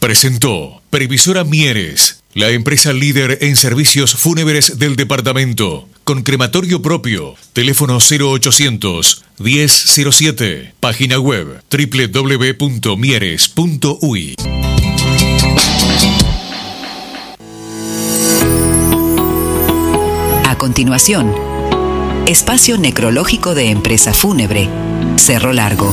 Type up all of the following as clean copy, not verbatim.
presentó Previsora Mieres, la empresa líder en servicios fúnebres del departamento, con crematorio propio. Teléfono 0800 1007. Página web www.mieres.uy. A continuación, espacio necrológico de empresa fúnebre, Cerro Largo.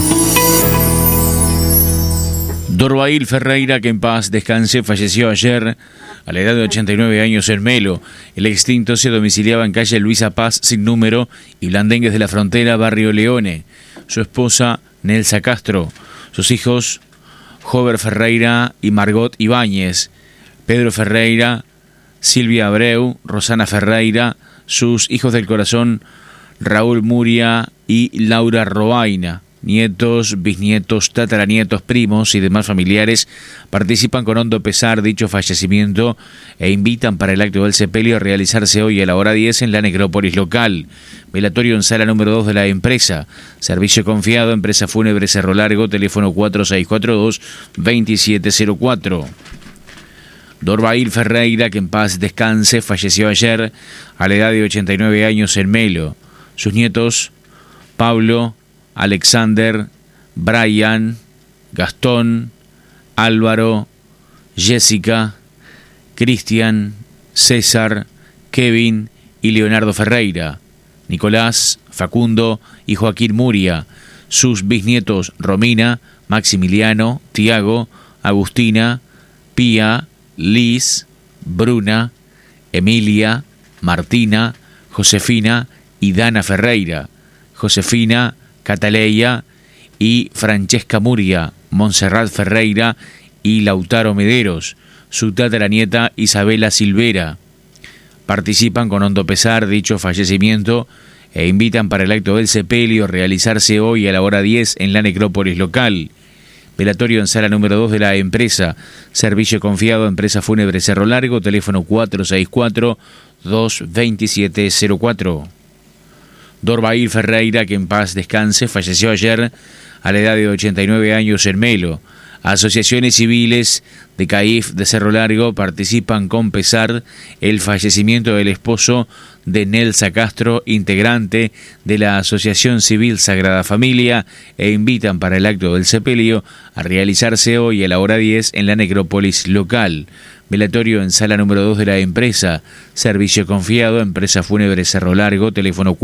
Dorvail Ferreira, que en paz descanse, falleció ayer a la edad de 89 años en Melo. El extinto se domiciliaba en calle Luisa Paz sin número y Blandengues de la Frontera, barrio Leone. Su esposa, Nelsa Castro. Sus hijos, Jover Ferreira y Margot Ibáñez. Pedro Ferreira, Silvia Abreu, Rosana Ferreira. Sus hijos del corazón, Raúl Muria y Laura Roaina. Nietos, bisnietos, tataranietos, primos y demás familiares participan con hondo pesar dicho fallecimiento e invitan para el acto del sepelio a realizarse hoy a la hora 10 en la necrópolis local. Velatorio en sala número 2 de la empresa. Servicio confiado, empresa fúnebre Cerro Largo, teléfono 4642-2704. Dorvail Ferreira, que en paz descanse, falleció ayer a la edad de 89 años en Melo. Sus nietos, Pablo, Alexander, Brian, Gastón, Álvaro, Jessica, Cristian, César, Kevin y Leonardo Ferreira, Nicolás, Facundo y Joaquín Muria. Sus bisnietos, Romina, Maximiliano, Tiago, Agustina, Pía, Liz, Bruna, Emilia, Martina, Josefina y Dana Ferreira. Josefina, Cataleya y Francesca Muria, Montserrat Ferreira y Lautaro Mederos. Su tataranieta Isabela Silvera. Participan con hondo pesar dicho fallecimiento e invitan para el acto del sepelio a realizarse hoy a la hora 10 en la necrópolis local. Velatorio en sala número 2 de la empresa. Servicio confiado, empresa fúnebre Cerro Largo, teléfono 464-22704. Dorvail Ferreira, que en paz descanse, falleció ayer a la edad de 89 años en Melo. Asociaciones civiles de CAIF de Cerro Largo participan con pesar el fallecimiento del esposo de Nelsa Castro, integrante de la Asociación Civil Sagrada Familia, e invitan para el acto del sepelio a realizarse hoy a la hora 10 en la necrópolis local. Velatorio en sala número 2 de la empresa. Servicio confiado, empresa fúnebre Cerro Largo, teléfono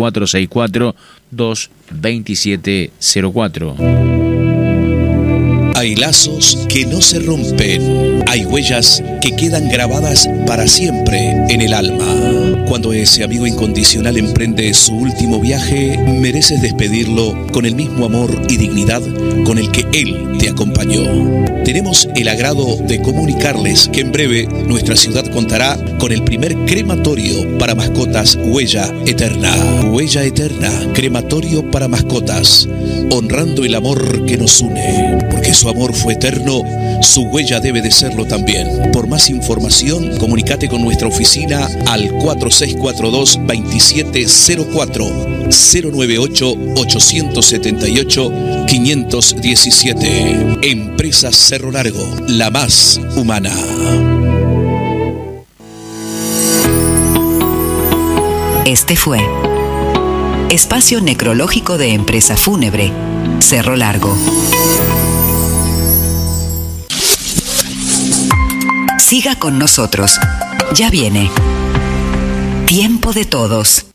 464-22704. Hay lazos que no se rompen, hay huellas que quedan grabadas para siempre en el alma. Cuando ese amigo incondicional emprende su último viaje, mereces despedirlo con el mismo amor y dignidad con el que él te acompañó. Tenemos el agrado de comunicarles que en breve nuestra ciudad contará con el primer crematorio para mascotas Huella Eterna. Huella Eterna, crematorio para mascotas, honrando el amor que nos une. Porque su amor fue eterno, su huella debe de serlo también. Por más información, comunícate con nuestra oficina al 4642-2704, 098-878-517. Empresa Cerro Largo, la más humana. Este fue Espacio Necrológico de Empresa Fúnebre, Cerro Largo. Siga con nosotros. Ya viene Tiempo de Todos.